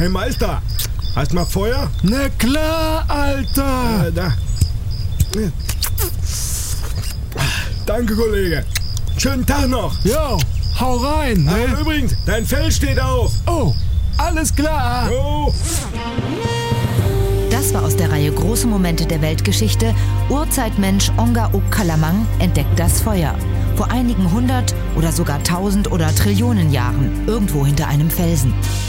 Hey Meister, hast mal Feuer? Na klar, Alter. Da. Danke, Kollege. Schönen Tag noch. Jo, hau rein, Ah, ne? übrigens, dein Fell steht auf. Oh, alles klar. Jo. Das war aus der Reihe Große Momente der Weltgeschichte. Urzeitmensch Onga Ukkalamang entdeckt das Feuer. Vor einigen 100 oder sogar 1000 oder Trillionen Jahren, irgendwo hinter einem Felsen.